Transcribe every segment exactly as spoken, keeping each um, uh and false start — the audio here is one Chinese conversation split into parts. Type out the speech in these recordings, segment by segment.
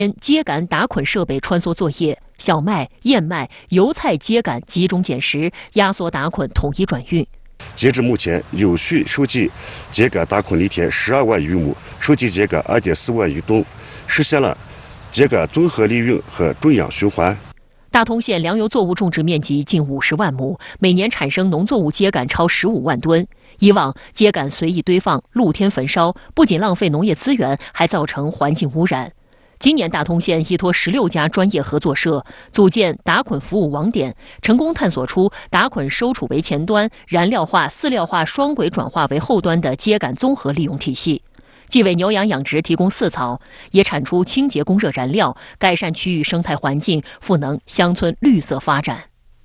秸秆打捆设备穿梭作业，小麦、燕麦、油菜秸秆集中捡拾，压缩打捆统一转运。 截至目前，有序收集秸秆打捆犁田十二万余亩，收集秸秆二点四万余吨，实现了秸秆综合利用和种养循环。 大通县粮油作物种植面积近五十万亩，每年产生农作物秸秆超十五万吨。以往秸秆随意堆放、露天焚烧，不仅浪费农业资源，还造成环境污染。今年，大通县依托十六家专业合作社，组建打捆服务网点，成功探索出打捆收储为前端、燃料化、饲料化双轨转化为后端的秸秆综合利用体系，既为牛羊养殖提供饲草，也产出清洁供热燃料，改善区域生态环境，赋能乡村绿色发展。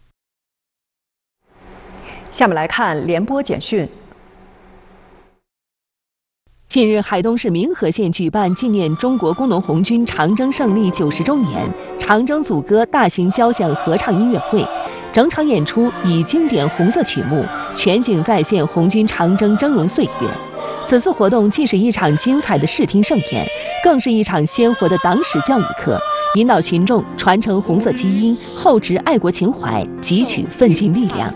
下面来看联播简讯。 近日，海东市民和县举办纪念中国工农红军长征胜利九十周年长征组歌大型交响合唱音乐会，整场演出以经典红色曲目全景再现红军长征峥嵘岁月。此次活动既是一场精彩的视听盛宴，更是一场鲜活的党史教育课，引导群众传承红色基因，厚植爱国情怀，汲取奋进力量。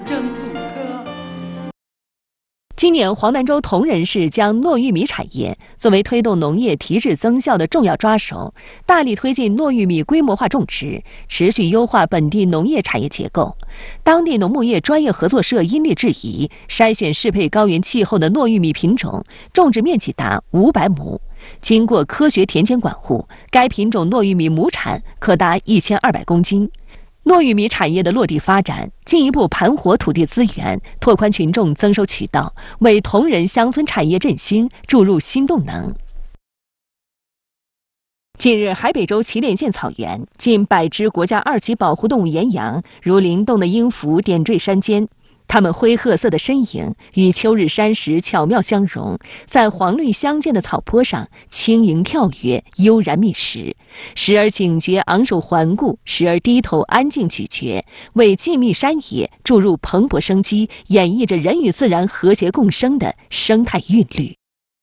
今年，黄南州铜仁市将糯玉米产业作为推动农业提质增效的重要抓手，大力推进糯玉米规模化种植，持续优化本地农业产业结构。当地农牧业专业合作社因地制宜，筛选适配高原气候的糯玉米品种，种植面积达五百亩。经过科学田间管护，该品种糯玉米亩产可达一千二百公斤。糯玉米产业的落地发展，进一步盘活土地资源，拓宽群众增收渠道，为铜仁乡村产业振兴注入新动能。近日，海北州祁连县草原近百只国家二级保护动物岩羊，如灵动的鹰蝠点缀山间。它们灰褐色的身影与秋日山石巧妙相融，在黄绿相间的草坡上轻盈跳跃，悠然觅食，时而警觉昂首环顾，时而低头安静咀嚼，为静谧山野注入蓬勃生机，演绎着人与自然和谐共生的生态韵律。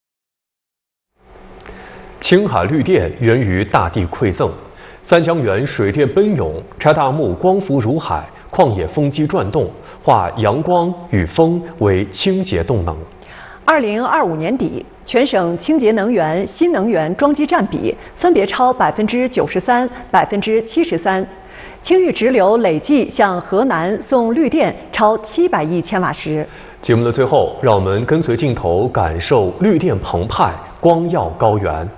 青海绿电源于大地馈赠，三江源水电奔涌，柴达木光伏如海，旷野风机转动，化阳光与风为清洁动能。 二零二五年底，全省清洁能源、新能源装机占比分别超百分之九十三、百分之七十三。青玉直流累计向河南送绿电超七百亿千瓦时。 节目的最后，让我们跟随镜头感受绿电澎湃，光耀高原。